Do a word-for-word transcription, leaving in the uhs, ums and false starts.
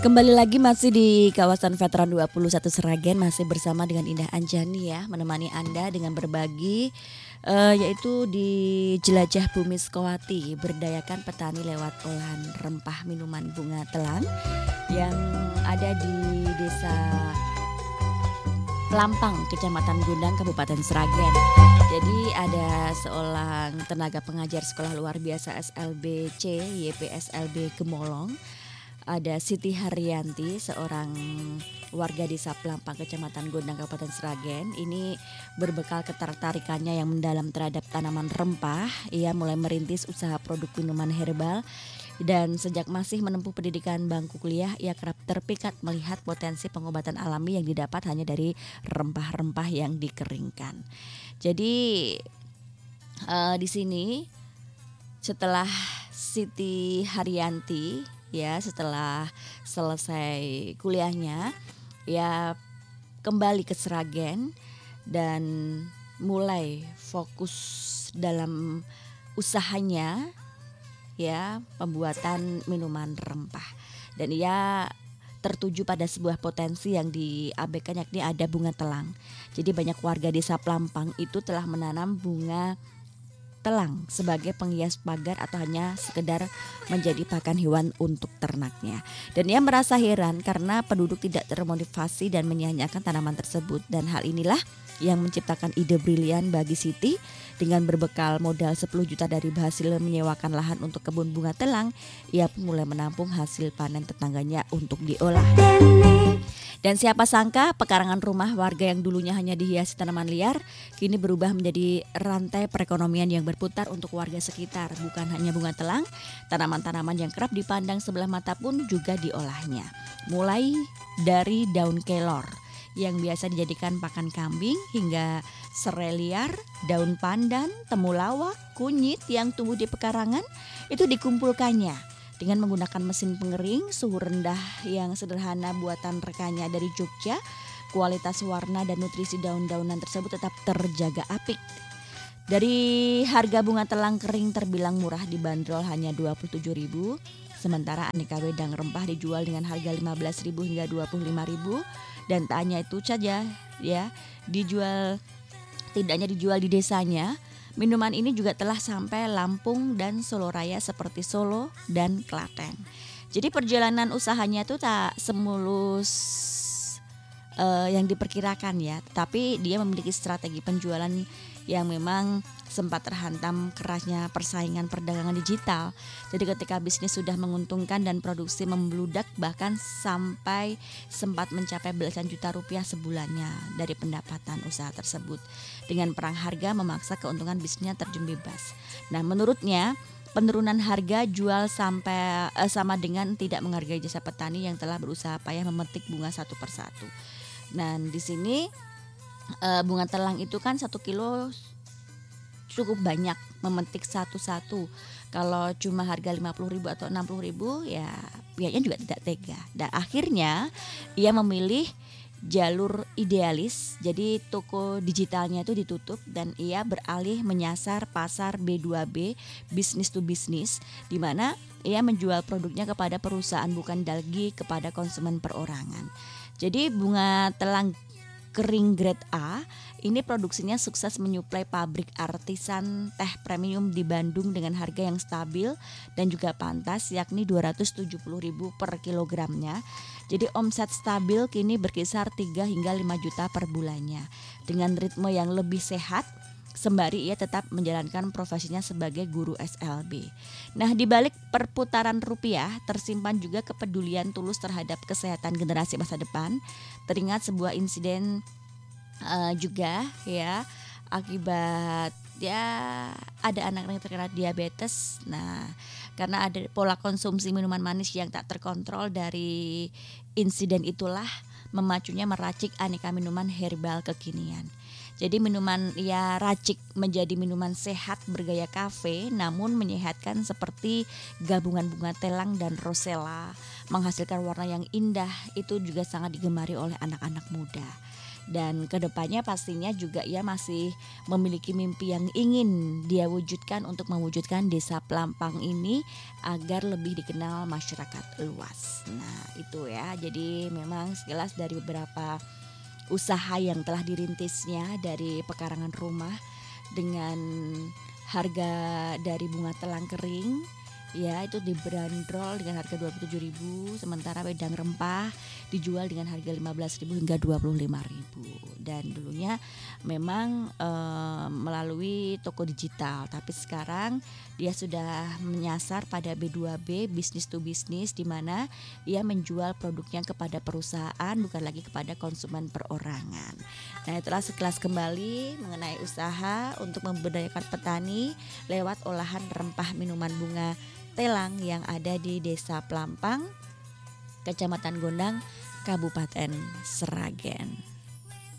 Kembali lagi masih di kawasan Veteran dua puluh satu Sragen, masih bersama dengan Indah Anjani ya, menemani Anda dengan berbagi eh, yaitu di Jelajah Bumi Sukowati, berdayakan petani lewat olahan rempah minuman bunga telang yang ada di Desa Pelampang, Kecamatan Gundang, Kabupaten Sragen. Jadi ada seorang tenaga pengajar sekolah luar biasa S L B C Y P S L B Gemolong. Ada Siti Haryanti, seorang warga Desa Pelampang, Kecamatan Gondang, Kabupaten Sragen. Ini berbekal ketertarikannya yang mendalam terhadap tanaman rempah, ia mulai merintis usaha produk minuman herbal. Dan sejak masih menempuh pendidikan bangku kuliah, ia kerap terpikat melihat potensi pengobatan alami yang didapat hanya dari rempah-rempah yang dikeringkan. Jadi uh, di sini setelah Siti Haryanti ya setelah selesai kuliahnya, ya kembali ke Sragen dan mulai fokus dalam usahanya, ya pembuatan minuman rempah. Dan ia tertuju pada sebuah potensi yang diabaikan, yakni ada bunga telang. Jadi banyak warga Desa Pelampang itu telah menanam bunga telang sebagai penghias pagar atau hanya sekedar menjadi pakan hewan untuk ternaknya. Dan ia merasa heran karena penduduk tidak termotivasi dan menyia-nyiakan tanaman tersebut. Dan hal inilah yang menciptakan ide brilian bagi Siti. Dengan berbekal modal sepuluh juta dari hasil menyewakan lahan untuk kebun bunga telang, ia pun mulai menampung hasil panen tetangganya untuk diolah. Dan siapa sangka pekarangan rumah warga yang dulunya hanya dihiasi tanaman liar kini berubah menjadi rantai perekonomian yang berputar untuk warga sekitar. Bukan hanya bunga telang, tanaman-tanaman yang kerap dipandang sebelah mata pun juga diolahnya. Mulai dari daun kelor yang biasa dijadikan pakan kambing hingga serai liar, daun pandan, temulawak, kunyit yang tumbuh di pekarangan itu dikumpulkannya dengan menggunakan mesin pengering suhu rendah yang sederhana buatan rekannya dari Jogja. Kualitas warna dan nutrisi daun-daunan tersebut tetap terjaga apik. Dari harga bunga telang kering terbilang murah, dibanderol hanya dua puluh tujuh ribu, sementara aneka wedang rempah dijual dengan harga lima belas ribu hingga dua puluh lima ribu. Dan tak hanya itu saja ya, dijual tidak hanya dijual di desanya, minuman ini juga telah sampai Lampung dan Solo Raya seperti Solo dan Klaten. Jadi perjalanan usahanya itu tak semulus uh, yang diperkirakan ya, tapi dia memiliki strategi penjualan yang memang sempat terhantam kerasnya persaingan perdagangan digital. Jadi ketika bisnis sudah menguntungkan dan produksi membludak, bahkan sampai sempat mencapai belasan juta rupiah sebulannya dari pendapatan usaha tersebut. Dengan perang harga memaksa keuntungan bisnisnya terjun bebas. Nah, menurutnya penurunan harga jual sampai eh, sama dengan tidak menghargai jasa petani yang telah berusaha payah memetik bunga satu persatu. Nah, di sini eh, bunga telang itu kan satu kilo cukup banyak, memetik satu-satu. Kalau cuma harga lima puluh ribu atau enam puluh ribu ya pihaknya juga tidak tega. Dan akhirnya ia memilih jalur idealis. Jadi toko digitalnya itu ditutup dan ia beralih menyasar pasar B dua B, business to business, di mana ia menjual produknya kepada perusahaan bukan lagi kepada konsumen perorangan. Jadi bunga telang kering grade A ini produksinya sukses menyuplai pabrik artisan teh premium di Bandung dengan harga yang stabil dan juga pantas, yakni dua ratus tujuh puluh ribu per kilogramnya. Jadi omset stabil kini berkisar tiga hingga lima juta per bulannya. Dengan ritme yang lebih sehat, sembari ia tetap menjalankan profesinya sebagai guru S L B. Nah, di balik perputaran rupiah tersimpan juga kepedulian tulus terhadap kesehatan generasi masa depan. Teringat sebuah insiden uh, juga ya, akibat ya ada anak yang terkena diabetes. Nah, karena ada pola konsumsi minuman manis yang tak terkontrol, dari insiden itulah memacunya meracik aneka minuman herbal kekinian. Jadi minuman ia racik menjadi minuman sehat bergaya kafe namun menyehatkan seperti gabungan bunga telang dan rosella, menghasilkan warna yang indah, itu juga sangat digemari oleh anak-anak muda. Dan kedepannya pastinya juga ia masih memiliki mimpi yang ingin dia wujudkan untuk mewujudkan Desa Pelampang ini agar lebih dikenal masyarakat luas. Nah itu ya, jadi memang sekilas dari beberapa usaha yang telah dirintisnya, dari pekarangan rumah dengan harga dari bunga telang kering ya itu dibanderol dengan harga dua puluh tujuh ribu, sementara wedang rempah dijual dengan harga lima belas ribu hingga dua puluh lima ribu. Dan dulunya memang e, melalui toko digital, tapi sekarang dia sudah menyasar pada B dua B, bisnis to bisnis, di mana ia menjual produknya kepada perusahaan bukan lagi kepada konsumen perorangan. Nah, itulah sekilas kembali mengenai usaha untuk memberdayakan petani lewat olahan rempah minuman bunga telang yang ada di Desa Pelampang, Kecamatan Gondang, Kabupaten Sragen.